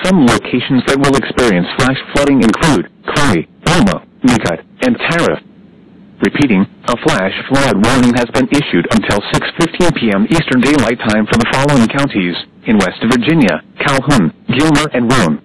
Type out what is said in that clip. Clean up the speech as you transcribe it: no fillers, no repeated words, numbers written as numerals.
Some locations that will experience flash flooding include Clay, Roma, Meerkat, and Tariff. Repeating, a flash flood warning has been issued until 6:15 p.m. Eastern Daylight Time for the following counties in West Virginia: Calhoun, Gilmer, and Roane.